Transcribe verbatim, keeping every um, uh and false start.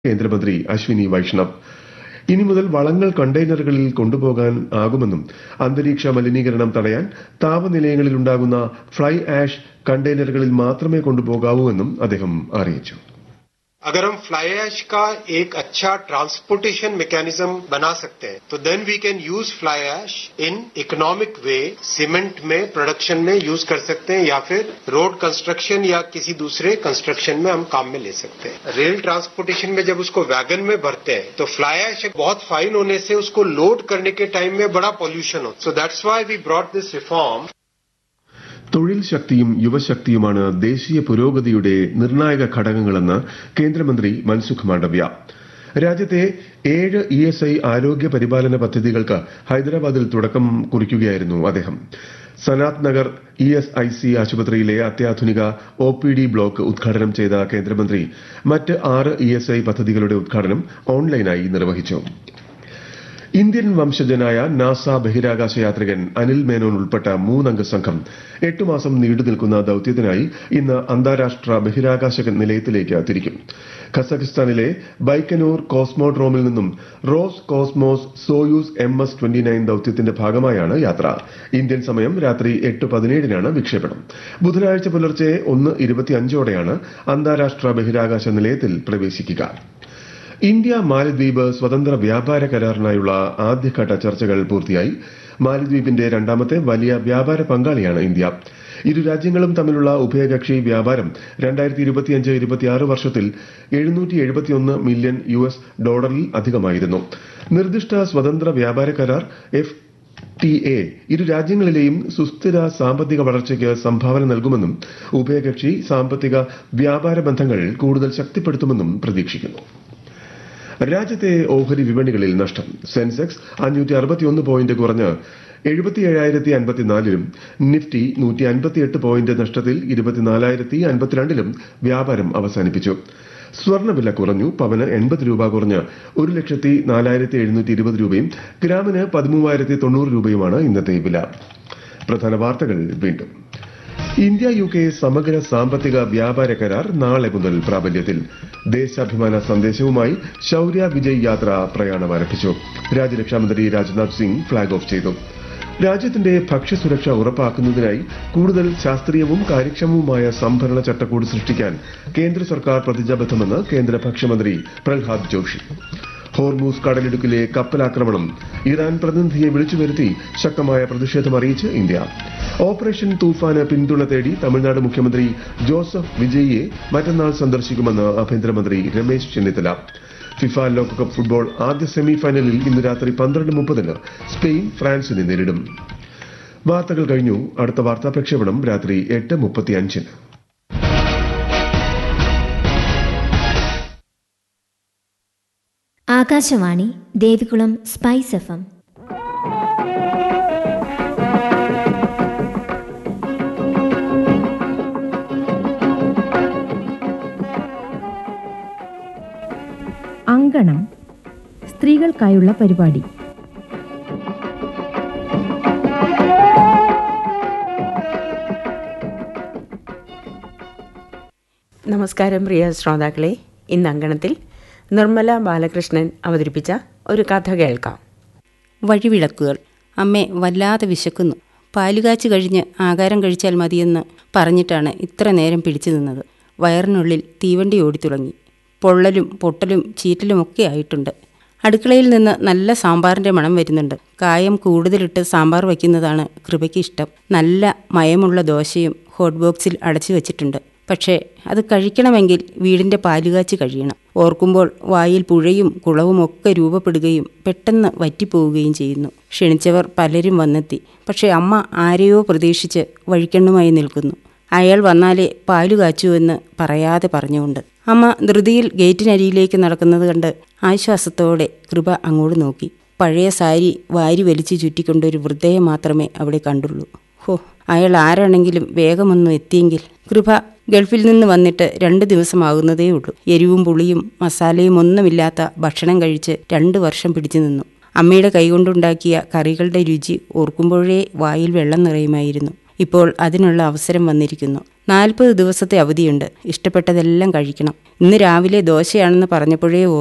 കേന്ദ്രമന്ത്രി അശ്വിനി വൈഷ്ണവ്. ഇനി മുതൽ വളങ്ങൾ കണ്ടെയ്നറുകളിൽ കൊണ്ടുപോകാൻ ആകുമെന്നും അന്തരീക്ഷ മലിനീകരണം തടയാൻ താപനിലയങ്ങളിലുണ്ടാകുന്ന ഫ്ലൈ ആഷ് കണ്ടെയ്നറുകളിൽ മാത്രമേ കൊണ്ടുപോകാവൂ എന്നും അദ്ദേഹം അറിയിച്ചു. अगर हम फ्लाई ऐश का एक अच्छा ट्रांसपोर्टेशन मैकेनिज्म बना सकते हैं तो then we can use fly ash in economic way cement में प्रोडक्शन में यूज कर सकते हैं या फिर रोड कंस्ट्रक्शन या किसी दूसरे कंस्ट्रक्शन में हम काम में ले सकते हैं. रेल ट्रांसपोर्टेशन में जब उसको वैगन में भरते हैं तो फ्लाई ऐश बहुत फाइन होने से उसको लोड करने के टाइम में बड़ा पॉल्यूशन हो. So that's why we brought this reform. തൊഴിൽ ശക്തിയും യുവശക്തിയുമാണ് ദേശീയ പുരോഗതിയുടെ നിർണായക ഘടകങ്ങളെന്ന് കേന്ദ്രമന്ത്രി മൻസുഖ് മാണ്ഡവ്യ. രാജ്യത്തെ ഏഴ് ഇ എസ് ഐ ആരോഗ്യ പരിപാലന പദ്ധതികൾക്ക് ഹൈദരാബാദിൽ തുടക്കം കുറിക്കുകയായിരുന്നു അദ്ദേഹം. Sanath Nagar E S I C ആശുപത്രിയിലെ അത്യാധുനിക ഒ പി ഡി ബ്ലോക്ക് ഉദ്ഘാടനം ചെയ്ത കേന്ദ്രമന്ത്രി മറ്റ് ആറ് ഇ എസ് ഐ പദ്ധതികളുടെ ഉദ്ഘാടനം ഓൺലൈനായി നിർവഹിച്ചു. ഇന്ത്യൻ വംശജനായ നാസ ബഹിരാകാശ യാത്രികൻ അനിൽ മേനോൻ ഉൾപ്പെട്ട മൂന്നംഗ സംഘം എട്ടു മാസം നീണ്ടുനിൽക്കുന്ന ദൌത്യത്തിനായി ഇന്ന് അന്താരാഷ്ട്ര ബഹിരാകാശ നിലയത്തിലേക്ക് തിരിക്കും. ഖസക്കിസ്ഥാനിലെ ബൈക്കനൂർ കോസ്മോഡ്രോമിൽ നിന്നും rose cosmos Soyuz M S twenty nine ദൌത്യത്തിന്റെ ഭാഗമായാണ് യാത്ര. ഇന്ത്യൻ സമയം രാത്രി എട്ട് പതിനേഴിനാണ് വിക്ഷേപണം. ബുധനാഴ്ച പുലർച്ചെ ഒന്ന് ഇരുപത്തിയഞ്ചോടെയാണ് അന്താരാഷ്ട്ര ബഹിരാകാശ നിലയത്തിൽ പ്രവേശിക്കുക. ഇന്ത്യ മാലദ്വീപ് സ്വതന്ത്ര വ്യാപാര കരാറിനായുള്ള ആദ്യഘട്ട ചർച്ചകൾ പൂർത്തിയായി. മാലദ്വീപിന്റെ രണ്ടാമത്തെ വലിയ വ്യാപാര പങ്കാളിയാണ് ഇന്ത്യ. ഇരു രാജ്യങ്ങളും തമ്മിലുള്ള ഉഭയകക്ഷി വ്യാപാരം രണ്ടായിരത്തി ഇരുപത്തിയഞ്ച് ഇരുപത്തിയാറ് വർഷത്തിൽ എഴുന്നൂറ്റി എഴുപത്തിയൊന്ന് മില്യൺ യു എസ് ഡോളറിൽ അധികമായിരുന്നു. നിർദ്ദിഷ്ട സ്വതന്ത്ര വ്യാപാര കരാർ എഫ് ടി എ ഇരു രാജ്യങ്ങളിലെയും സുസ്ഥിര സാമ്പത്തിക വളർച്ചയ്ക്ക് സംഭാവന നൽകുമെന്നും ഉഭയകക്ഷി സാമ്പത്തിക വ്യാപാര ബന്ധങ്ങൾ കൂടുതൽ ശക്തിപ്പെടുത്തുമെന്നും പ്രതീക്ഷിക്കുന്നു. രാജ്യത്തെ ഓഹരി വിപണികളിൽ നഷ്ടം. സെൻസെക്സ് അഞ്ഞൂറ്റി അറുപത്തിയൊന്ന് പോയിന്റ് കുറഞ്ഞ് എഴുപത്തിയേഴായിരത്തി അൻപത്തിനാലിലും നിഫ്റ്റി നൂറ്റി അൻപത്തിയെട്ട് പോയിന്റ് നഷ്ടത്തിൽ ഇരുപത്തിനാലായിരത്തി അൻപത്തിരണ്ടിലും വ്യാപാരം അവസാനിപ്പിച്ചു. സ്വർണ്ണവില കുറഞ്ഞു. പവന് എൺപത് രൂപ കുറഞ്ഞ് ഒരു ലക്ഷത്തി നാലായിരത്തി എഴുന്നൂറ്റി ഇരുപത് രൂപയും ഗ്രാമിന് പതിമൂവായിരത്തി തൊണ്ണൂറ് രൂപയുമാണ് ഇന്നത്തെ വില. പ്രധാന വാർത്തകൾ വീണ്ടും. ഇന്ത്യ യു കെ സമഗ്ര സാമ്പത്തിക വ്യാപാര കരാർ നാളെ മുതൽ പ്രാബല്യത്തിൽ. ദേശാഭിമാന സന്ദേശവുമായി ശൌര്യ വിജയ് യാത്ര പ്രയാണം ആരംഭിച്ചു. രാജ്യരക്ഷാമന്ത്രി രാജ്നാഥ് സിംഗ് ഫ്ളാഗ് ഓഫ് ചെയ്തു. രാജ്യത്തിന്റെ ഭക്ഷ്യസുരക്ഷ ഉറപ്പാക്കുന്നതിനായി കൂടുതൽ ശാസ്ത്രീയവും കാര്യക്ഷമവുമായ സംഭരണ ചട്ടക്കൂട് സൃഷ്ടിക്കാൻ കേന്ദ്ര സർക്കാർ പ്രതിജ്ഞാബദ്ധമെന്ന് കേന്ദ്ര ഭക്ഷ്യമന്ത്രി പ്രഹ്ലാദ് ജോഷി. ഹോർമൂസ് കടലിടുക്കിലെ കപ്പലാക്രമണം ഇറാൻ പ്രതിനിധിയെ വിളിച്ചുവരുത്തി ശക്തമായ പ്രതിഷേധം അറിയിച്ച് ഇന്ത്യ. ഓപ്പറേഷൻ തൂഫാന് പിന്തുണ തേടി തമിഴ്നാട് മുഖ്യമന്ത്രി ജോസഫ് വിജയിയെ മറ്റന്നാൾ സന്ദർശിക്കുമെന്ന് ആഭ്യന്തരമന്ത്രി രമേശ് ചെന്നിത്തല. ഫിഫ ലോകകപ്പ് ഫുട്ബോൾ ആദ്യ സെമിഫൈനലിൽ ഇന്ന് രാത്രി പന്ത്രണ്ട് മുപ്പതിന് സ്പെയിൻ ഫ്രാൻസിനെ നേരിടും. വാർത്തകൾ കഴിഞ്ഞു. അടുത്ത വാർത്താ പ്രക്ഷേപണം രാത്രി എട്ട് മുപ്പത്തിയഞ്ചിന്. Akashvani Devikulam spice F M. അങ്കണം സ്ത്രീകൾക്കായുള്ള പരിപാടി. നമസ്കാരം പ്രിയ ശ്രോതാക്കളെ. ഇന്ന് അങ്കണത്തിൽ നിർമ്മല ബാലകൃഷ്ണൻ അവതരിപ്പിച്ച ഒരു കഥ കേൾക്കാം. വഴിവിളക്കുകൾ. അമ്മേ, വല്ലാതെ വിശക്കുന്നു. പാലുകാച്ച് കഴിഞ്ഞ് ആഹാരം കഴിച്ചാൽ മതിയെന്ന് പറഞ്ഞിട്ടാണ് ഇത്ര നേരം പിടിച്ചു നിന്നത്. വയറിനുള്ളിൽ തീവണ്ടി ഓടിത്തുടങ്ങി. പൊള്ളലും പൊട്ടലും ചീറ്റലുമൊക്കെ ആയിട്ടുണ്ട്. അടുക്കളയിൽ നിന്ന് നല്ല സാമ്പാറിൻ്റെ മണം വരുന്നുണ്ട്. കായം കൂടുതലിട്ട് സാമ്പാർ വയ്ക്കുന്നതാണ് കൃപയ്ക്ക് ഇഷ്ടം. നല്ല മയമുള്ള ദോശയും ഹോട്ട് ബോക്സിൽ അടച്ചു വച്ചിട്ടുണ്ട്. പക്ഷേ അത് കഴിക്കണമെങ്കിൽ വീടിൻ്റെ പാലുകാച്ച് കഴിയണം. ഓർക്കുമ്പോൾ വായിൽ പുഴയും കുളവും ഒക്കെ രൂപപ്പെടുകയും പെട്ടെന്ന് വറ്റിപ്പോവുകയും ചെയ്യുന്നു. ക്ഷണിച്ചവർ പലരും വന്നെത്തി. പക്ഷേ അമ്മ ആരെയോ പ്രതീക്ഷിച്ച് വഴിക്കണ്ണുമായി നിൽക്കുന്നു. അയാൾ വന്നാലേ പാലു കാച്ചൂ എന്ന് പറയാതെ പറഞ്ഞുകൊണ്ട്. അമ്മ ധൃതിയിൽ ഗേറ്റിനരിയിലേക്ക് നടക്കുന്നത് കണ്ട് ആശ്വാസത്തോടെ കൃപ അങ്ങോട്ട് നോക്കി. പഴയ സാരി വാരി വലിച്ചു ചുറ്റിക്കൊണ്ടൊരു വൃദ്ധയെ മാത്രമേ അവിടെ കണ്ടുള്ളൂ. ഹോ, അയാൾ ആരാണെങ്കിലും വേഗമൊന്നും എത്തിയെങ്കിൽ. കൃപ ഗൾഫിൽ നിന്ന് വന്നിട്ട് രണ്ട് ദിവസമാകുന്നതേ ഉള്ളൂ. എരിവും പുളിയും മസാലയും ഒന്നുമില്ലാത്ത ഭക്ഷണം കഴിച്ച് രണ്ട് വർഷം പിടിച്ചു നിന്നു. അമ്മയുടെ കൈകൊണ്ടുണ്ടാക്കിയ കറികളുടെ രുചി ഓർക്കുമ്പോഴേ വായിൽ വെള്ളം നിറയുമായിരുന്നു. ഇപ്പോൾ അതിനുള്ള അവസരം വന്നിരിക്കുന്നു. നാൽപ്പത് ദിവസത്തെ അവധിയുണ്ട്. ഇഷ്ടപ്പെട്ടതെല്ലാം കഴിക്കണം. ഇന്ന് രാവിലെ ദോശയാണെന്ന് പറഞ്ഞപ്പോഴേ